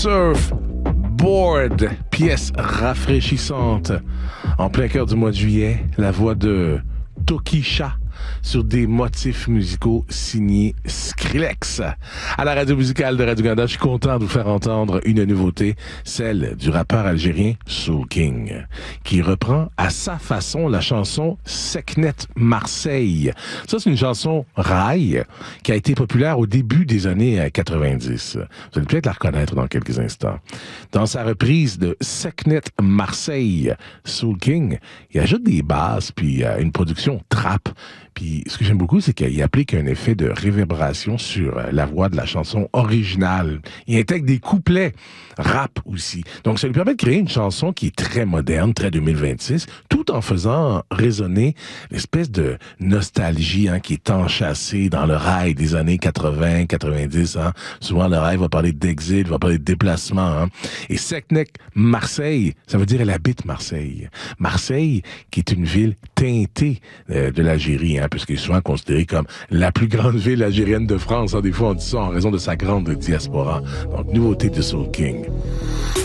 Surfboard, pièce rafraîchissante. En plein cœur du mois de juillet, la voix de Tokischa sur des motifs musicaux signés Skrillex. À la radio musicale de Radio-Canada, je suis content de vous faire entendre une nouveauté, celle du rappeur algérien Soul King, qui reprend à sa façon la chanson Sekhnet Marseille. Ça, c'est une chanson rail qui a été populaire au début des années 90. Vous allez peut-être la reconnaître dans quelques instants. Dans sa reprise de Sekhnet Marseille, Soul King, il ajoute des basses puis une production trap. Puis ce que j'aime beaucoup, c'est qu'il applique un effet de réverbération sur la voix de la chanson originale. Il intègre des couplets rap aussi. Donc ça lui permet de créer une chanson qui est très moderne, très 2026, tout en faisant résonner l'espèce de nostalgie qui est enchâssée dans le rail des années 80, 90. Souvent le rail va parler d'exil, va parler de déplacement. Et Sekhnet Marseille, ça veut dire elle habite Marseille. Marseille, qui est une ville teintée de l'Algérie, puisqu'elle est souvent considérée comme la plus grande ville algérienne de France. Des fois, on dit ça en raison de sa grande diaspora. Donc, nouveauté de Soul King.